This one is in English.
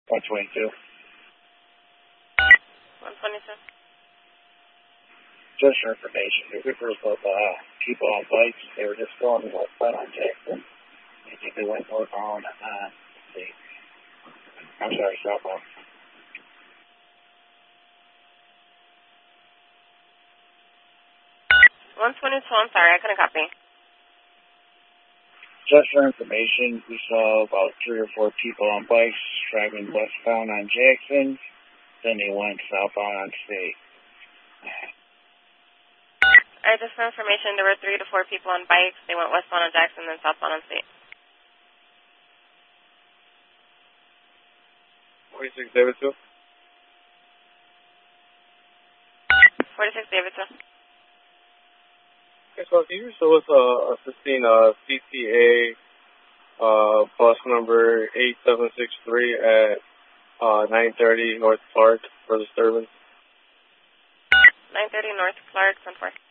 122. 122. Just for information, there's a group of people on bikes. They were just going westbound on Jackson. I think they went northbound on southbound. 122, I'm sorry, I couldn't copy. Just for information, we saw about 3 or 4 people on bikes driving westbound on Jackson. Then they went southbound on State. Just for information, there were 3 to 4 people on bikes. They went westbound on Jackson, then southbound on State. 46 David 2. 46 David 2. Okay, so you still was assisting CTA bus number 8763 at 930 North Clark for disturbance. 930 North Clark, 10-4.